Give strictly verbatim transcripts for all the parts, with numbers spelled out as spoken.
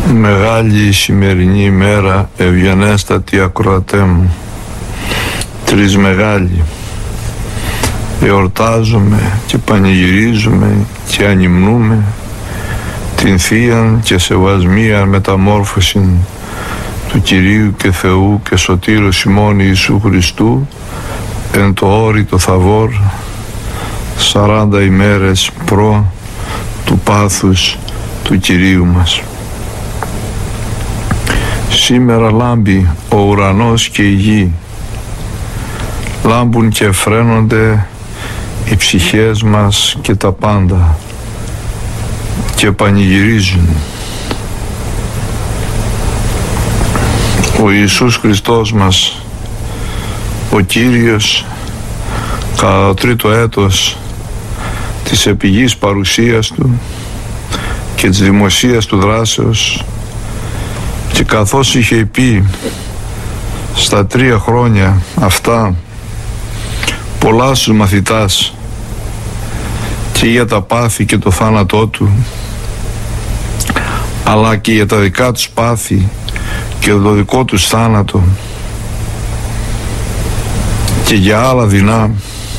Μεγάλη η σημερινή ημέρα, ευγενέστατη ακροατέ μου. Τρεις μεγάλοι. Εορτάζουμε και πανηγυρίζουμε και ανυμνούμε την θείαν και σεβασμίαν μεταμόρφωση του Κυρίου και Θεού και Σωτήρος ημών Ιησού Χριστού εν το όρητο Θαβόρ, σαράντα ημέρες προ του πάθους του Κυρίου μας. Σήμερα λάμπει ο ουρανός και η γη, λάμπουν και φρένονται οι ψυχές μας και τα πάντα και πανηγυρίζουν. Ο Ιησούς Χριστός μας, ο Κύριος, κατά το τρίτο έτος της επιγής παρουσίας Του και της δημοσίας Του δράσεως, και καθώς είχε πει στα τρία χρόνια αυτά πολλά στους μαθητάς και για τα πάθη και το θάνατό Του, αλλά και για τα δικά τους πάθη και το δικό τους θάνατο και για άλλα δεινά,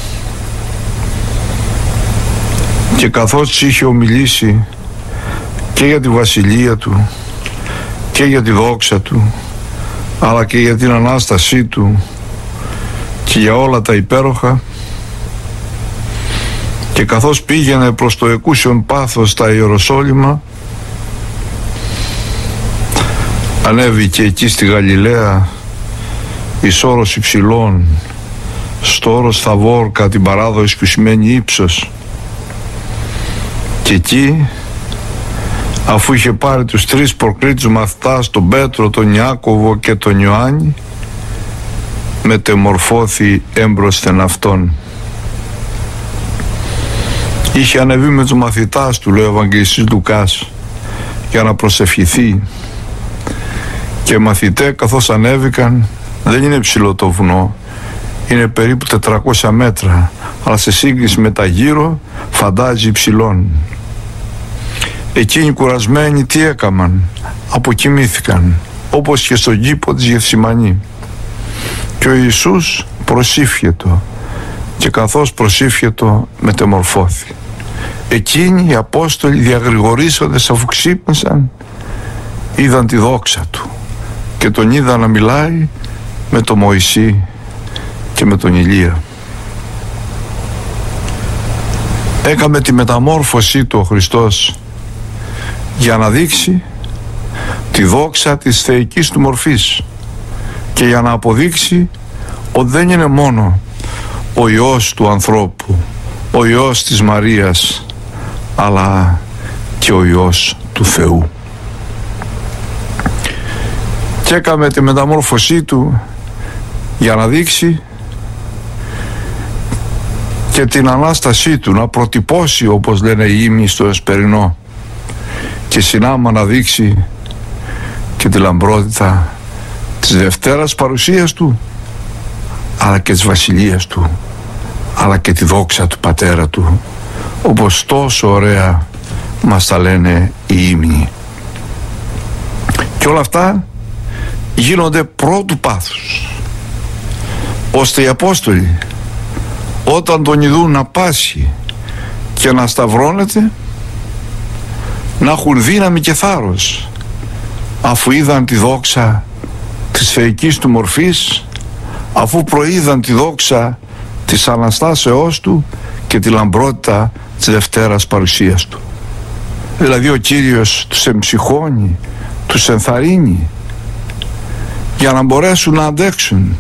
και καθώς τους είχε ομιλήσει και για τη βασιλεία Του και για τη δόξα Του, αλλά και για την Ανάστασή Του και για όλα τα υπέροχα, και καθώς πήγαινε προς το εκούσιον πάθος στα Ιεροσόλυμα, ανέβηκε εκεί στη Γαλιλαία εις όρος υψηλών, στο όρος Θαβόρ, κατά την παράδοση που σημαίνει ύψος, και εκεί, αφού είχε πάρει τους τρεις προκρίτους μαθητάς, τον Πέτρο, τον Ιάκωβο και τον Ιωάννη, μετεμορφώθη έμπροσθεν αυτόν. Είχε ανεβεί με τους μαθητάς του, λέει ο Ευαγγελιστής Λουκάς, για να προσευχηθεί, και οι μαθητές καθώς ανέβηκαν, δεν είναι ψηλό το βουνό, είναι περίπου τετρακόσια μέτρα, αλλά σε σύγκριση με τα γύρω φαντάζει υψηλών. Εκείνοι κουρασμένοι τι έκαμαν? Αποκοιμήθηκαν, όπως και στον κήπο της Γεθσιμανή. Και ο Ιησούς προσήφιετο, και καθώς προσήφιετο μετεμορφώθη. Εκείνοι οι Απόστολοι διαγρηγορήσαντες, αφού ξύπνησαν, είδαν τη δόξα Του και τον είδαν να μιλάει με τον Μωυσή και με τον Ηλία. Έκαμε τη μεταμόρφωσή Του ο Χριστός για να δείξει τη δόξα της θεϊκής Του μορφής και για να αποδείξει ότι δεν είναι μόνο ο Υιός του ανθρώπου, ο Υιός της Μαρίας, αλλά και ο Υιός του Θεού. Και έκαμε τη μεταμόρφωσή Του για να δείξει και την Ανάστασή Του, να προτυπώσει, όπως λένε οι ύμνοι στο Εσπερινό, και συνάμα να δείξει και τη λαμπρότητα της Δευτέρας παρουσίας Του, αλλά και της Βασιλείας Του, αλλά και τη δόξα του Πατέρα Του, όπως τόσο ωραία μας τα λένε οι ύμνοι. Και όλα αυτά γίνονται πρώτου πάθους, ώστε οι Απόστολοι όταν τον ειδούν να πάσχει και να σταυρώνεται, να έχουν δύναμη και θάρρος, αφού είδαν τη δόξα της θεϊκής Του μορφής, αφού προείδαν τη δόξα της Αναστάσεώς Του και τη λαμπρότητα της Δευτέρας παρουσίας Του. Δηλαδή ο Κύριος τους εμψυχώνει, τους ενθαρρύνει για να μπορέσουν να αντέξουν